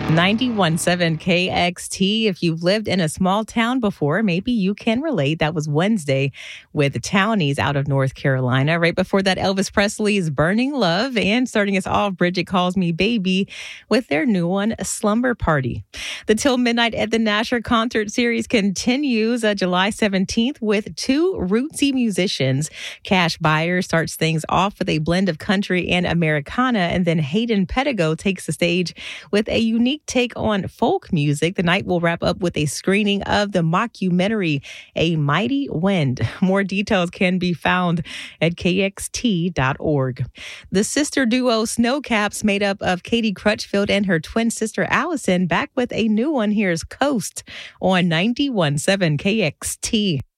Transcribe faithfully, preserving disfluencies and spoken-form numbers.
ninety-one point seven K X T. If you've lived in a small town before, maybe you can relate. That was Wednesday with the Townies out of North Carolina. Right before that, Elvis Presley's Burning Love. And starting us off, Bridget Calls Me Baby with their new one, Slumber Party. The Till Midnight at the Nasher concert series continues uh, July seventeenth with two rootsy musicians. Cash Buyer starts things off with a blend of country and Americana, and then Hayden Pedigo takes the stage with a unique take on folk music. The night will wrap up with a screening of the mockumentary, A Mighty Wind. More details can be found at K X T dot org. The sister duo Snowcaps, made up of Katie Crutchfield and her twin sister Allison, back with a new one. Here's Coast on ninety-one point seven K X T.